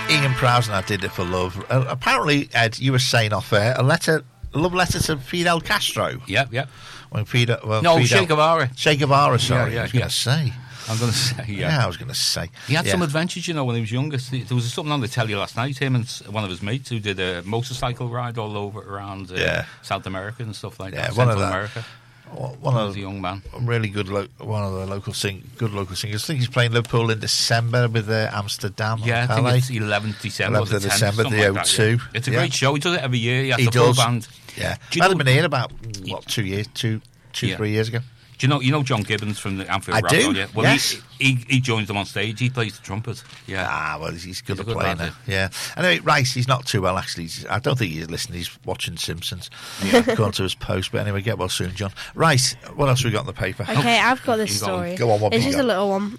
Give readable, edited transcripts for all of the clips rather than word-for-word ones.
Ian Prowse and I did it for love. Apparently, Ed, you were saying off air a love letter to Fidel Castro. Yep. Che Guevara. Che Guevara, sorry. Yeah, I was going to say. I'm going to say, Yeah, I was going to say. He had some adventures, when he was younger. There was something on the telly last night, him and one of his mates who did a motorcycle ride all over around South America and stuff like that. Central America. One of the young man, really good. One of the good local singers. I think he's playing Liverpool in December with Amsterdam. Yeah, I think it's 11th December. 11th of December, the O2. Yeah. It's a great show. He does it every year. He has full band. Yeah, I hadn't been here about 2 years, 3 years ago. Do you know John Gibbons from the Anfield I Rock? do. Yeah? Well, yes. He joins them on stage. He plays the trumpet. Yeah. Well, he's good at playing it. Yeah. Anyway, Rice, he's not too well, actually. I don't think he's listening. He's watching Simpsons. Going to his post. But anyway, get well soon, John. Rice, what else have we got in the paper? Okay, I've got this story. Go on, this is a little one.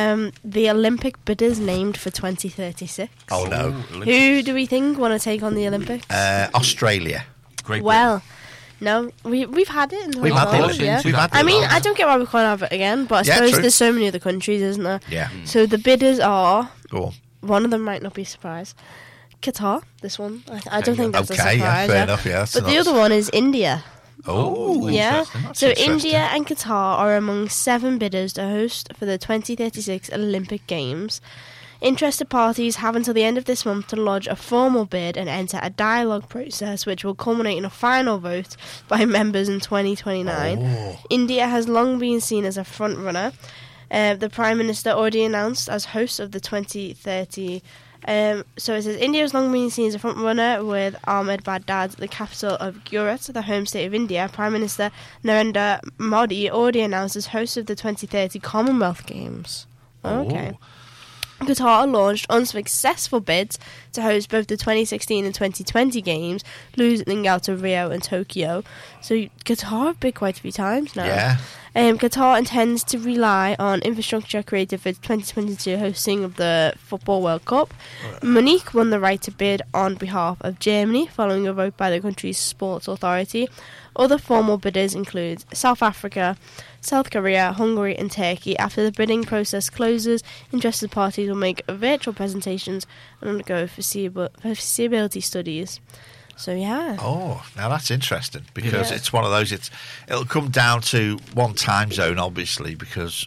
The Olympic bidders named for 2036. Oh, no. Who do we think want to take on the Olympics? Australia. Great. Well... No, we've had it in the We've had it. Yeah. We've had it. I mean, I don't get why we can't have it again, but I suppose there's so many other countries, isn't there? Yeah. So the bidders are... Go on. One of them might not be a surprise. Qatar, this one. I don't think that's a surprise. Yeah, fair enough, yeah. But the other one is India. Oh, yeah. So interesting. India and Qatar are among 7 bidders to host for the 2036 Olympic Games. Interested parties have until the end of this month to lodge a formal bid and enter a dialogue process which will culminate in a final vote by members in 2029. Oh. India has long been seen as a front-runner. The Prime Minister already announced as host of the 2030... so it says, India has long been seen as a front-runner with Ahmedabad, the capital of Gujarat, the home state of India. Prime Minister Narendra Modi already announced as host of the 2030 Commonwealth Games. Okay. Oh. Qatar launched unsuccessful bids to host both the 2016 and 2020 games, losing out to Rio and Tokyo. So Qatar have bid quite a few times now. Yeah. Qatar intends to rely on infrastructure created for 2022 hosting of the Football World Cup. Munich won the right to bid on behalf of Germany following a vote by the country's sports authority. Other formal bidders include South Africa, South Korea, Hungary and Turkey. After the bidding process closes, interested parties will make virtual presentations and undergo feasibility studies. So, yeah. Oh, now that's interesting because it's one of those, it'll come down to one time zone, obviously, because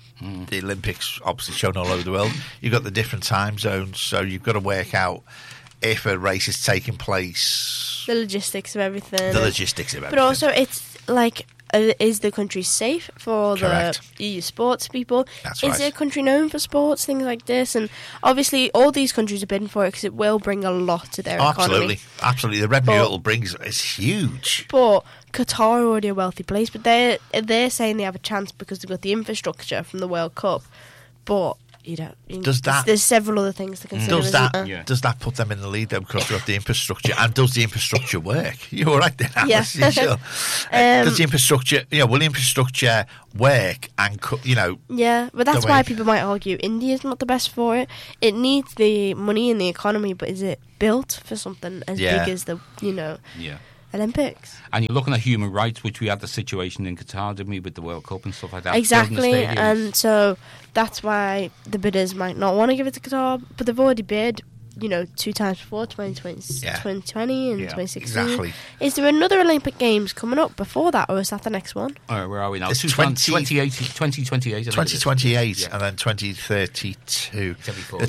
the Olympics obviously shown all over the world. You've got the different time zones, so you've got to work out if a race is taking place. The logistics of everything. But also, it's like... is the country safe for Correct. the sports people? That's is right. it a country known for sports, things like this? And obviously, all these countries are bidding for it because it will bring a lot to their economy. Absolutely. The revenue it'll bring is huge. But Qatar are already a wealthy place, but they're saying they have a chance because they've got the infrastructure from the World Cup. But there's several other things to consider. Does that put them in the lead though because they've got the infrastructure? And does the infrastructure work? You're all right there, Alice. Yeah. Sure. Does the infrastructure, will the infrastructure work? And yeah, but that's why people might argue India's not the best for it. It needs the money in the economy, but is it built for something as big as the Olympics? And you're looking at human rights, which we had the situation in Qatar, didn't we, with the World Cup and stuff like that. Exactly, and so that's why the bidders might not want to give it to Qatar, but they've already bid, 2 times before, 2020 and 2016. Exactly. Is there another Olympic Games coming up before that, or is that the next one? Oh, where are we now? It's 2028. 2028 and then 2032. The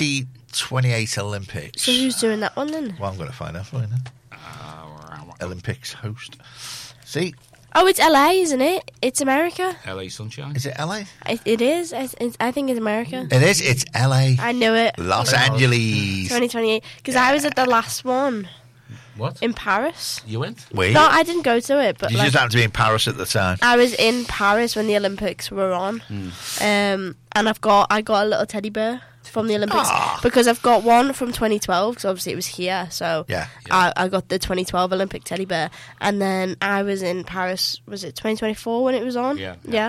2028 Olympics. So who's doing that one then? Well, I'm going to find out for you now. Olympics host. See? Oh, it's LA, isn't it? It's America. LA Sunshine. Is it LA? It is. I think it's America. It is. It's LA. I knew it. Los Angeles. 2028. Because I was at the last one. What? In Paris. You went? Wait. No, I didn't go to it. But you just happened to be in Paris at the time. I was in Paris when the Olympics were on. And I got a little teddy bear from the Olympics because I've got one from 2012 because obviously it was here, so I got the 2012 Olympic teddy bear, and then I was in Paris, was it 2024 when it was on? Yeah.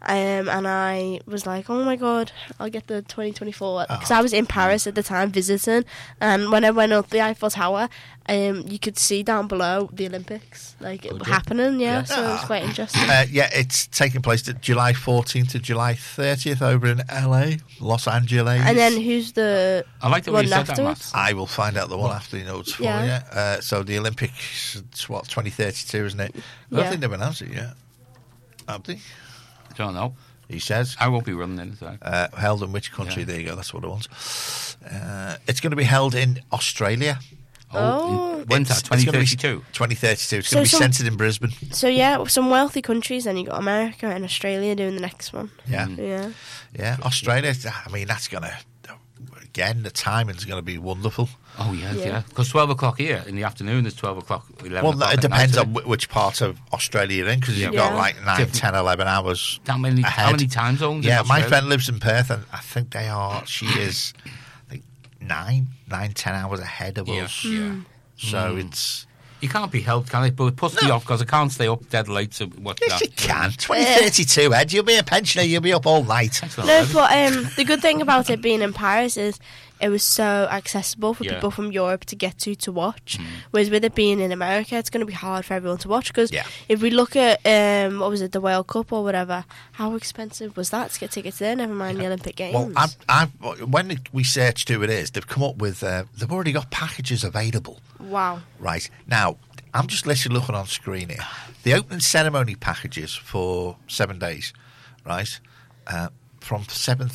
and I was like, oh my god, I'll get the 2024 because I was in Paris at the time visiting, and when I went up the Eiffel Tower, you could see down below the Olympics happening. Yeah, so it was quite interesting. It's taking place July 14th to July 30th over in LA, Los Angeles. And then who's the I like the way you said that, Matt. I will find out the one after the notes for you. So the Olympics, it's 2032, isn't it? I don't think they've announced it yet. Have they? I don't know. He says. I won't be running anything. Held in which country? Yeah. There you go. That's what it wants. It's going to be held in Australia. When's that? 2032? 2032. It's going to be centred in Brisbane. So, some wealthy countries, then you got America and Australia doing the next one. Yeah. Australia, I mean, that's going to, again, the timing's going to be wonderful. Oh, yeah. Because 12 o'clock here in the afternoon is 12 o'clock, 11 o'clock. Well, it depends on which part of Australia you're in, because you've got like 9, 10, 11 hours how many time zones? Yeah, my friend lives in Perth, and I think she is, I think, 9, 10 hours ahead of us. Yeah. So it's... You can't be helped, can it? But it puts me off because I can't stay up dead late to watch that. Yes, you can. 2032, Ed. You'll be a pensioner. You'll be up all night. No, but the good thing about it being in Paris is it was so accessible for people from Europe to get to watch. Whereas with it being in America, it's going to be hard for everyone to watch. Because if we look at, the World Cup or whatever, how expensive was that to get tickets there? Never mind the Olympic Games. Well, when we searched who it is, they've come up with, they've already got packages available. Wow. Right. Now, I'm just literally looking on screen here. The opening ceremony packages for 7 days, right, from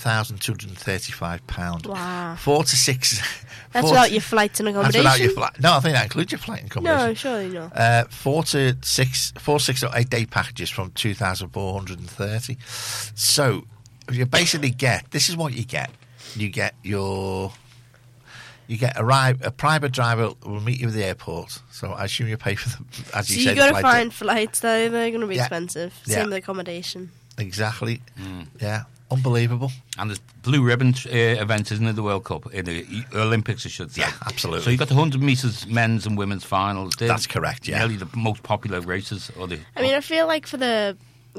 £7,235. Wow. 4 to 6... That's without your flights and accommodation? That's without your flight. No, I think that includes your flight and accommodation. No, surely not. 4 to 6 or 8 day packages from 2,430. So, you basically get... This is what you get. You get your... You get a private driver will meet you at the airport. So I assume you pay for them, as you say. So you've got to find flights, though. They're going to be expensive. Same with accommodation. Exactly. Yeah. Unbelievable. And there's blue ribbon event, isn't it, the World Cup? In the Olympics, I should say. Yeah, absolutely. So you've got the 100 metres men's and women's finals. That's correct, yeah. Nearly the most popular races. I feel like for the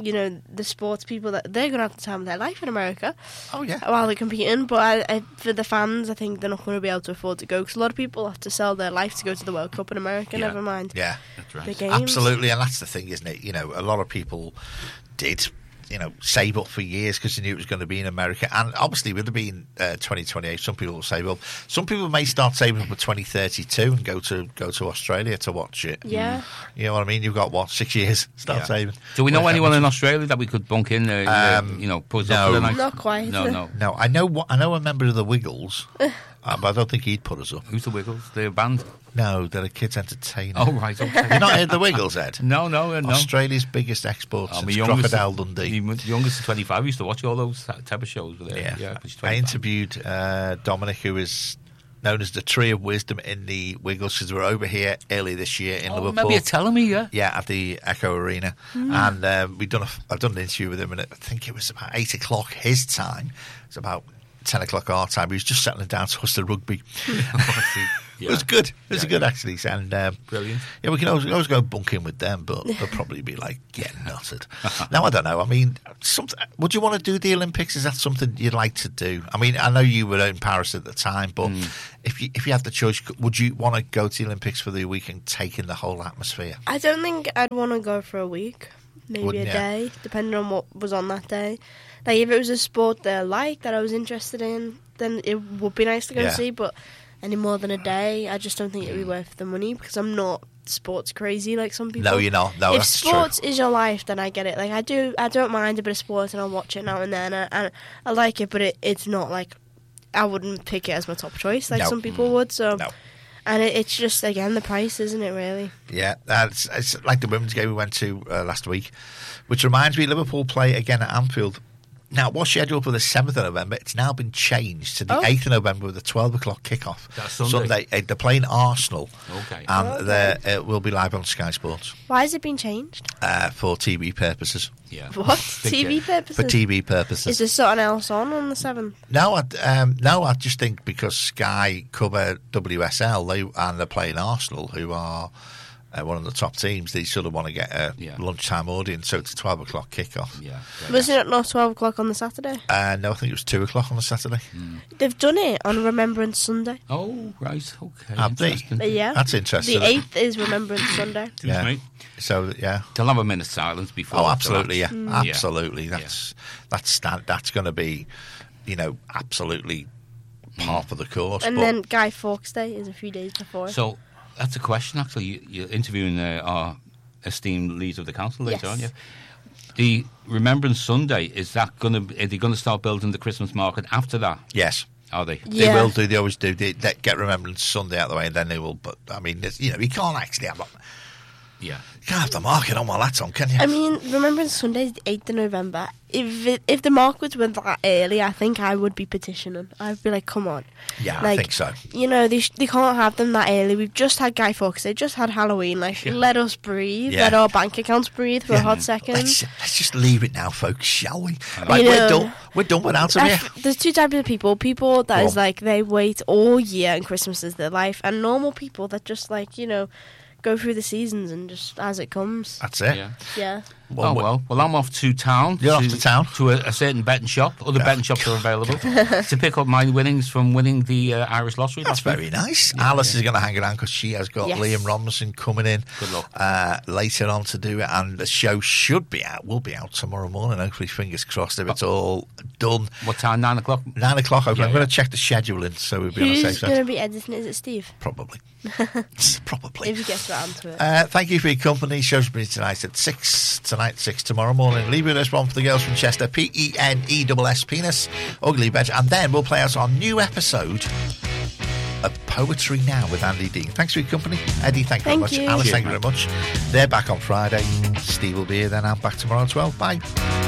sports people, that they're going to have the time of their life in America. Oh, yeah. While they're competing. But for the fans, I think they're not going to be able to afford to go because a lot of people have to sell their life to go to the World Cup in America, never mind. Yeah, that's right. The games. Absolutely, and that's the thing, isn't it? A lot of people did... save up for years because they knew it was going to be in America. And obviously, with it being 2028, some people will save up. Some people may start saving up for 2032 and go to Australia to watch it. Yeah. You know what I mean? You've got, 6 years? Start saving. Do we know anyone in Australia that we could bunk in, put up for the night? Not quite. No. I know a member of the Wiggles, but I don't think he'd put us up. Who's the Wiggles? They're a band? No, they're a kids' entertainer. Oh, right, okay. You've not heard the Wiggles, Ed? No. Australia's biggest export since Crocodile Dundee. My youngest is 25. I used to watch all those type of shows with her. Yeah. I interviewed Dominic, who is known as the Tree of Wisdom in the Wiggles, because we were over here earlier this year in Liverpool. Maybe you're telling me, Yeah, at the Echo Arena. And I've done an interview with him, and I think it was about 8 o'clock his time. It's about 10 o'clock our time. He was just settling down to us the rugby. It was good. It was good, actually. And brilliant. Yeah, we can always go bunking with them, but they'll probably be getting nutted. Now, I don't know. Would you want to do the Olympics? Is that something you'd like to do? I know you were in Paris at the time, but if you had the choice, would you want to go to the Olympics for the week and take in the whole atmosphere? I don't think I'd want to go for a week. Maybe a day, depending on what was on that day. If it was a sport that I was interested in, then it would be nice to go see, but any more than a day, I just don't think it would be worth the money because I'm not sports crazy like some people. No, you're not. No, if sports is your life, then I get it. I don't mind a bit of sports and I'll watch it now and then, and I like it, but it's not I wouldn't pick it as my top choice some people would. So. No. And it's just, again, the price, isn't it, really? Yeah, it's like the women's game we went to last week, which reminds me, Liverpool play again at Anfield. Now, it was scheduled for the 7th of November. It's now been changed to the 8th of November with a 12 o'clock kickoff. That's Sunday. They're playing Arsenal. Okay. And it will be live on Sky Sports. Why has it been changed? For TV purposes. Yeah. What? TV purposes? For TV purposes. Is there something else on the 7th? No, I just think because Sky cover WSL, and they're playing Arsenal, who are one of the top teams, they sort of want to get a lunchtime audience, so it's a 12 o'clock kickoff. Yeah. Was it not 12 o'clock on the Saturday? No, I think it was 2 o'clock on the Saturday. They've done it on Remembrance Sunday. Oh, right, okay. Have they? Yeah. That's interesting. The 8th is Remembrance Sunday. Yeah. So, yeah. They'll have a minute's silence before. Oh, absolutely, yeah. Absolutely. That's going to be, absolutely part of the course. And then Guy Fawkes Day is a few days before. So, that's a question, actually. You're interviewing our esteemed leader of the council later on, yeah? The Remembrance Sunday, are they going to start building the Christmas market after that? Yes. Are they? Yeah. They will do. They always do. They get Remembrance Sunday out of the way, and then they will. But, I mean, you can't actually have... Yeah. You can't have the market on while that's on, can you? I mean, Remembrance Sunday is the 8th of November. If the markets were that early, I think I would be petitioning. I'd be like, come on. Yeah, I think so. They can't have them that early. We've just had Guy Fawkes. They just had Halloween. Let us breathe. Let our bank accounts breathe for a hot second. Let's just leave it now, folks, shall we? We're done without them here. There's two types of people. People that is like, they wait all year and Christmas is their life. And normal people that just go through the seasons and just as it comes. That's it. Yeah. Well, I'm off to town. You're off to town? To a certain betting shop. Other betting shops are available to pick up my winnings from winning the Irish Lottery. That's very nice. Yeah, Alice is going to hang around because she has got Liam Robinson coming in. Good luck. Later on to do it, and the show will be out tomorrow morning. Hopefully, fingers crossed, if it's all done. What time? 9 o'clock? 9 o'clock. Okay, I'm going to check the scheduling, so we'll be on the safe side. Who's going to be editing it? Is it Steve? Probably. Probably. If he gets around to it. Thank you for your company. Show's been tonight at 6. Tonight, 6 tomorrow morning. Leave with us one for the girls from Chester. PENESS, Penis, Ugly Veg. And then we'll play out our new episode of Poetry Now with Andy Dean. Thanks for your company. Eddie, thank you very much. Alice, thank you very much. They're back on Friday. Steve will be here then. I'm back tomorrow at 12. Bye.